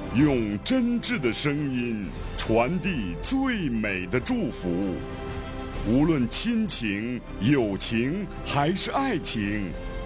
用真挚的声音传递最美的祝福。无论亲情、友情还是爱情，